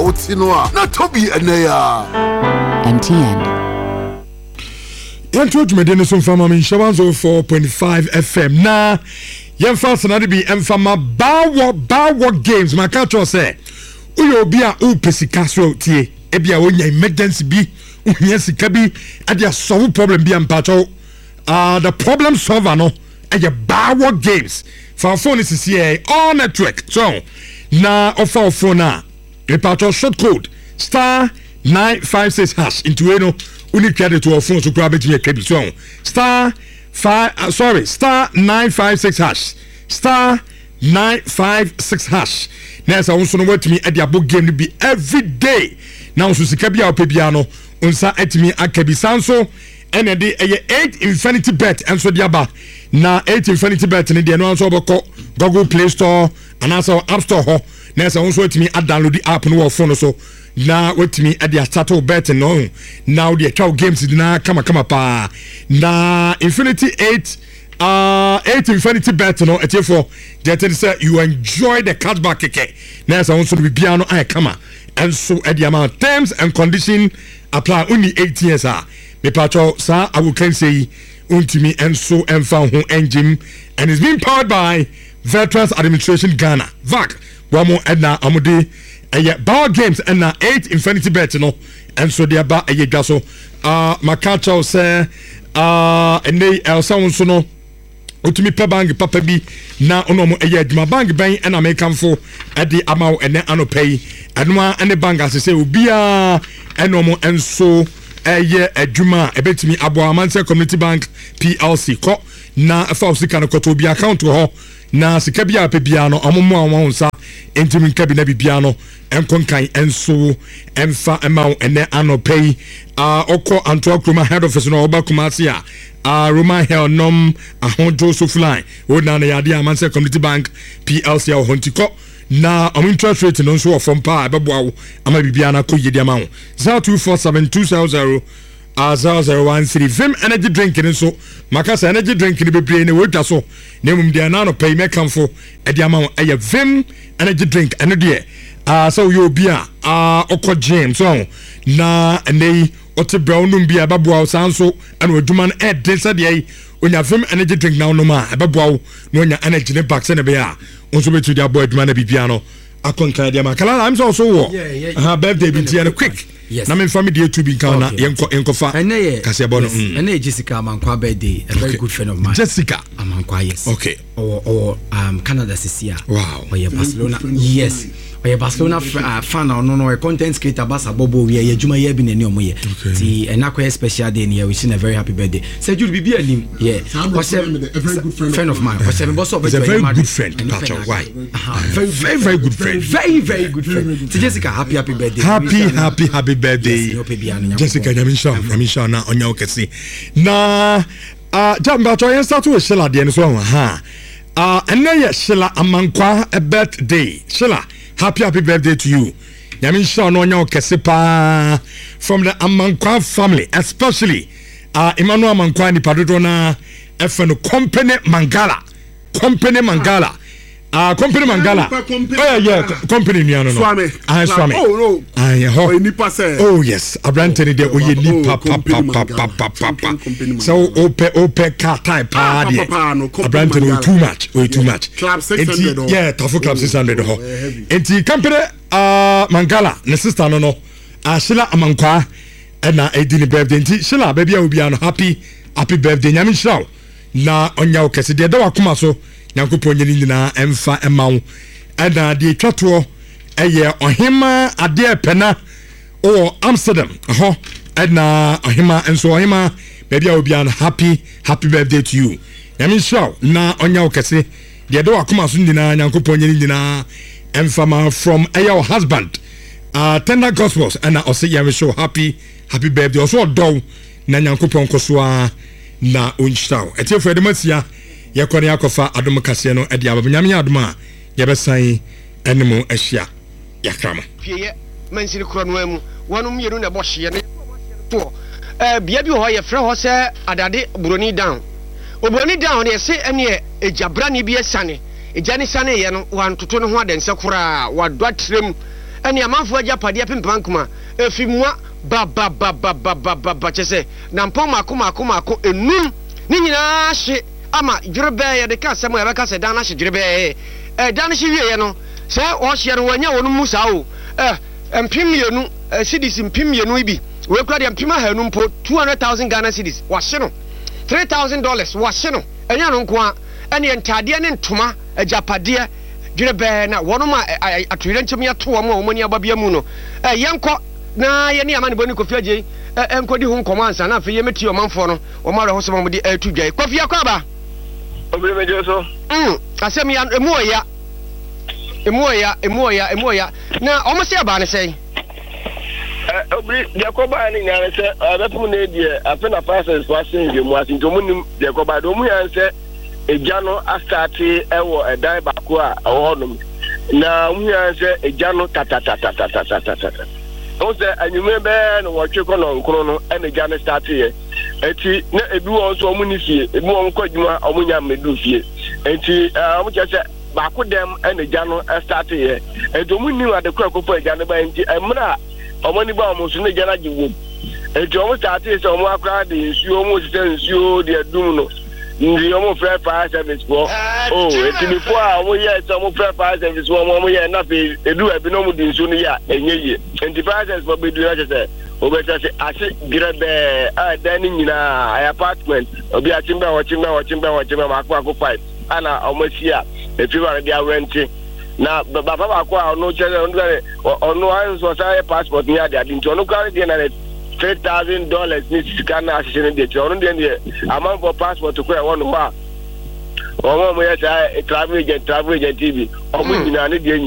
Otinoa, not Toby and MTN. Yanto jumedene so fama min shawanzo 4.5 FM na yemfa sanade bi emfa bawo games makacho say uyo obi a upesika so tie e bia wonya emergency bi unya sika bi ade solve problem bi ampacho the problem solver no e bawo games for phone is here all network so na offer phone na repacho short code *956# into eno uni credit to our phone so grab it here credit so *956# *956# next I also know what me at the book game to be every day now so sika bia opebiano unsa etimi akabi sanso ene de 8 infinity bet enso de aba na 8 infinity bet ne de no anso boko Google Play Store and also App Store ho next I also etimi download the app no phone so na wetimi ade start bet no now the cow games na kama pa na infinity 8 infinity bet no etefo that say you enjoy the cashback keke na so also be bia no ay kama and so at the amount terms and condition apply only 8 years me pacho sa I will can say untimi and so emfa ho engine and it's being powered by Veterans Administration Ghana VAC wamo edna amode ball games and 8 infinity bet no and so they ba dwa so makacho say and they sound so no utumi pe bank papa bi na ono mo adwuma bank ban and American for at the amount and anopay anwa and the bank as say obia eno mo enso adwuma ebetimi abo amanse community bank PLC ko na fa sika no koto bi account ho na sika bia pe bia no amomo anwonsa entimi nka bi na bibia no enkonkan enso emfa emau ene anopay oko anto kroma head office no oba kumasi Roman Hell nom ahojo so fly o na yade amanse community bank PLC o hontiko na interest rate no so from pa beboa ama bibia na koyedi ama 02472000 0013 Vim energy drink ni so makasa energy drink ni bebre ne wodwa so na mum de na no pay me kamfo edi ama eye Vim energy drink ene de so you be okọ gym so na ene ote brown num bia baboa sanso ene adwuma na dense de onya Vim energy drink na no ma baboa no onya energy ne back se ne be onso betu de abo adwuma na bibia no akonka de ma kala I'm so wo birthday bi tie no quick. Yes. Na me family dey to be Ghana yenko fa. Kase bono. Ene Jessica Amankwa birthday, a very good friend of mine. Jessica Amankwa, yes. Okay. Or Canada Cecilia. Wow. Or Barcelona. Yes. Or Barcelona fan or no content creator basa bobo we ye juma ye bi na omo ye. Ti enakwa special day here we sing a very happy birthday. Say Jude Bibi anim. Yeah. Was a very good friend of mine. Was a boss of a very good friend. Why? Very good friend. Very good friend. So Jessica happy birthday. Happy birthday. Yes, Jessica Nyamisha na onya okesi. Na jamba to yen start with Sheila de so enne ye Sheila Amankwa a birthday. Sheila, happy birthday to you. Nyamisha no onya okesi pa from the Amankwa family, especially Emmanuel Amankwa ni padodo na efeno company Mangala. Company Mangala. Company Mangala. Company ni ano no. Swami. Oh no. Oh yes. Abranteni de oye ni pa. So ope car type pa de. Abranteni too much. Club 600. Yeah, Tafu Club 600 ho. Enti company Mangala ne sister no. Sheila Amankwa na edini birthday enti Sheila baby obi ano happy birthday nyame show. Na onya okese de da wakoma so nyankopon nyini nyina emfa emawo ana de twato eye ohima ade pena o Amsterdam ho ana ohima enso ohima baby obi an happy birthday to you yami show na onya okese de da wakoma so nyina nyankopon nyini nyina emfa ma from your husband Tender Gospels ana ose yami show happy birthday also do na nyankopon kosoa na onchitaw etiefo edemasia yakone yakofa adom kase no ede abanyame adom a yebesan enemu ahia yakrama fieye mansini kro no amu wonum yeru na bohye ne to bia bi ho ye frɛ ho sɛ adade buroni down oburoni down ne se ene ejabrani bi esane ejane sane ye no wantoto no ho adense kora wadwa trem ɛne amanfo agya padeɛ pempan kuma efi mua ba kyese na mpɔn mako enum ne nyinaa hye ama dwerebe yɛ de ka asɛm a yɛbɛka sɛ dan na hye dwerebe dan hye wie yɛ no sɛ ɔhye no wanya wɔn mu saa o mpem mienu cedis mpem mienu ibi we kura de mpem ahanu mpo 200,000 Ghana cedis wahye no $3,000 wahye no ɛnya no nko a ɛne ntadeɛ ne ntoma agyapadeɛ dwerebe na wɔn ma atoyere nkyɛm yɛ to wɔn a wɔn ni ababia mu no yɛnkɔ na yɛ ne amane boni Kofi Agye enkodi ho nkɔmɔ ansa na afei yɛ meti ɔmanfo no wɔn ara ho sɛ wɔn de atu dwa Kofi akɔba obi meje so asɛm ya emu oya na ɔmo sɛ aba ne sɛ obi Jacoba ni nyane sɛ abɛpum na edie afi na passes passing je mu asin to munim Jacoba do mu yan sɛ egya no astarte ɛwɔ ɛdan baako a ɛwɔ nom na mu yan sɛ egya no tata o sɛ anyume bɛ no wɔtwe kɔ no nkoro no ɛna egya no starte yɛ eti na ebi wɔn so ɔmo ni fie ebi wɔn kɔ adwuma ɔmo nya medu fie eti ɔmo kyɛ sɛ baako dem ɛna egya no starte yɛ eti ɔmo ni ade kɔ akɔpɔ egya no ba nti ɛmra ɔmo ni ba ɔmo so ne egya na gye wom eti ɔmo starte sɛ ɔmo akora de nsuo ɔmo sɛ nsuo de adum no ndi ɔmo fɛ fire service for eti before ɔmo yɛ sɛ ɔmo fɛ fire service for ɔmo yɛ na fe edu ebi na ɔmo di nsuo no yɛ enye yie enti fire service for bedu na kyɛ obeta se ase grebe a dan ni nyina ay apartment obi a chimba ma akwa 5 ana omosia efi wa dia rent na baba ba kwa ono chere ono anso sa passport ni ade adi nti ono kwa de na $3,000 ni sika na asese de che ono de amount for passport ko e wono ba omo mo ya sa travel agent TV omo nyina ne de